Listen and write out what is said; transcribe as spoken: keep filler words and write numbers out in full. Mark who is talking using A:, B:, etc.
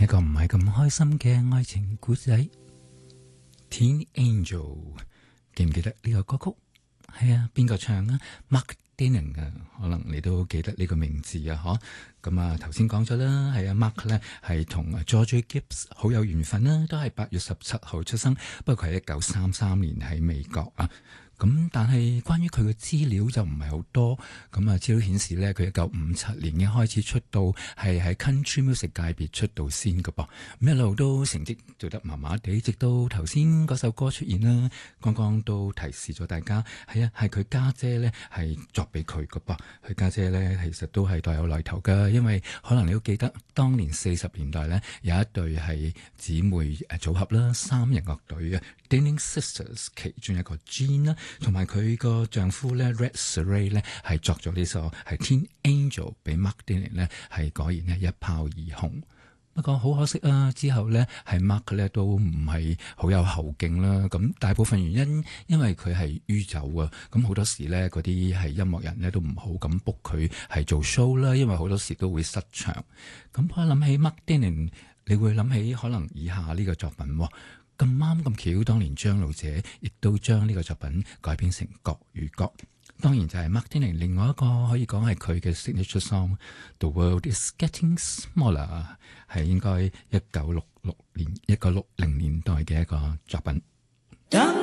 A: 一個唔係咁開心嘅愛情故仔。Teen Angel 記唔記得呢個歌曲？係啊，邊個唱啊 ？Mark Dylan 啊，可能你都記得呢個名字啊，嗬。咁啊，頭先講咗啦，係啊 ，Mark 咧係同 George Gibbs 好有緣分啦，都係八月十七號出生，不過佢係一九三三年喺美國啊。咁但係關於佢嘅資料就唔係好多，咁啊資料顯示咧，佢一九五七年嘅開始出道，係喺 Country Music 界別出道先嘅噃，咁一路都成績做得麻麻地，直到頭先嗰首歌出現啦，剛剛都提示咗大家，係啊，係佢家姐咧係作俾佢嘅噃，佢家姐咧其實都係大有來頭㗎，因為可能你都記得當年四十年代咧有一對係姊妹誒組合啦，三人樂隊嘅 Dylan Sisters 其中一個 Jean 啦。同埋佢個丈夫咧 Red Seray 咧係作咗呢首係 Teen Angel 俾 Mark Dylan 咧係果然咧一炮而紅。不過好可惜啊，之後咧係 Mark 咧都唔係好有後勁啦。咁大部分原因因為佢係酗酒啊。咁好多時咧嗰啲係音樂人咧都唔好咁 book 佢係做 show 啦，因為好多時都會失場。咁我諗起 Mark Dylan， 你會諗起可能以下呢個作品喎。咁啱咁巧，當年張路者亦都將呢個作品改編成國語歌，當然就係 Mark Dylan 另外一個可以講係佢嘅 signature song The World Is Getting Smaller， 係應該一九六六年一個六零年代嘅一個作品。